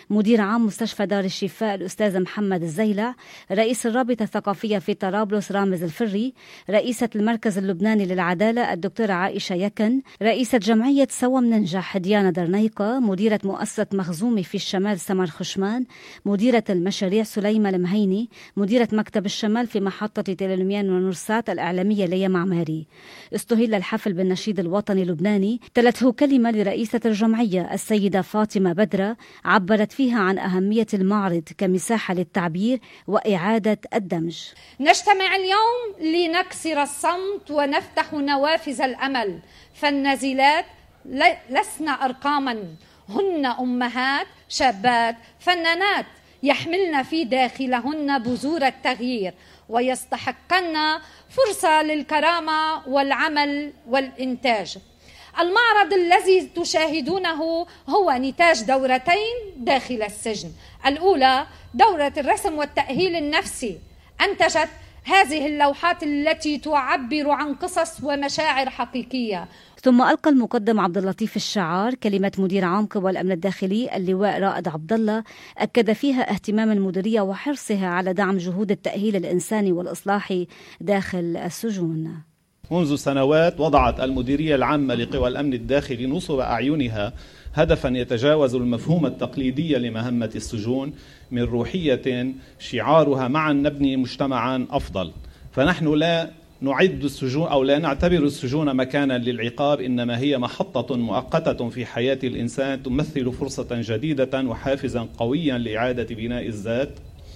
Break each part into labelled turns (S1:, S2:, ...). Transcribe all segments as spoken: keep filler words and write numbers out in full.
S1: مدير عام مستشفى دار الشفاء الأستاذ محمد الزيلع، رئيس الرابطة الثقافية في طرابلس رامز الفري، رئيسة المركز اللبناني للعدالة الدكتورة عائشة يكن، رئيسة جمعية سوا مننجح ديانا درنيقة، مديرة مؤسسة مخزومي في الشمال سمر خشمان، مديرة المشاريع سليمة المهيني، مديرة مكتب الشمال في محطة تيليلوميان ونورسات الإعلامية ليا معماري. استهل الحفل بالنشيد الوطني اللبناني، تلته كلمة لرئيسة الجمعية السيدة فاطمة بدرة عبرت فيها عن أهمية المعرض كمساحة للتعبير وإعادة الدمج.
S2: نجتمع اليوم لنكسر الصمت ونفتح نوافذ الأمل، فالنازلات لسن أرقاما، هن أمهات شابات فنانات يحملن في داخلهن بذور التغيير، ويستحقن فرصة للكرامة والعمل والإنتاج. المعرض الذي تشاهدونه هو نتاج دورتين داخل السجن. الأولى دورة الرسم والتأهيل النفسي، أنتجت هذه اللوحات التي تعبر عن قصص ومشاعر حقيقية.
S1: ثم ألقى المقدم عبد اللطيف الشعار كلمة مدير عام قوى الأمن الداخلي اللواء رائد عبد الله، أكد فيها اهتمام المديرية وحرصها على دعم جهود التأهيل الإنساني والإصلاحي داخل السجون.
S3: منذ سنوات وضعت المديرية العامة لقوى الأمن الداخلي نصب أعينها هدفا يتجاوز المفهوم التقليدي لمهمة السجون من روحية شعارها معا نبني مجتمعا أفضل. فنحن لا نعد السجون أو لا نعتبر السجون مكانا للعقاب، إنما هي محطة مؤقتة في حياة الإنسان تمثل فرصة جديدة وحافزا قويا لإعادة بناء الذات،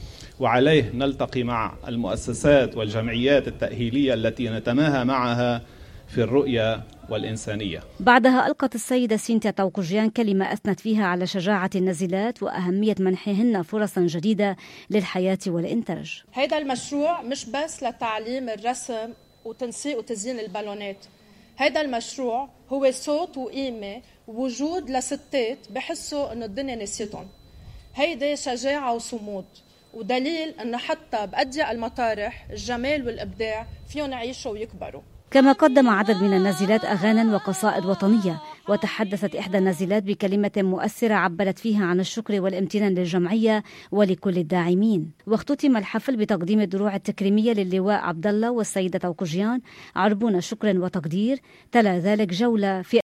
S3: وعليه نلتقي مع المؤسسات والجمعيات التأهيلية التي نتماهى معها في الرؤية والإنسانية.
S1: بعدها ألقت السيدة سينتيا طوقجيان كلمة أثنت فيها على شجاعة النازلات وأهمية منحهن فرصا جديدة للحياة والإنتاج.
S4: هذا المشروع مش بس لتعليم الرسم وتنسيق وتزيين البالونات، هذا المشروع هو صوت وقيمة ووجود لستات بحسوا أن الدنيا نسيتهم. هيدا شجاعة وصمود، ودليل أن حتى بأضيق المطارح الجمال والإبداع فيهم يعيشوا ويكبروا.
S1: كما قدم عدد من النازلات أغاني وقصائد وطنية، وتحدثت إحدى النازلات بكلمة مؤثرة عبرت فيها عن الشكر والامتنان للجمعية ولكل الداعمين. واختتم الحفل بتقديم الدروع التكريمية للواء عبد الله والسيدة طوقجيان عربون شكر وتقدير. تلا ذلك جولة في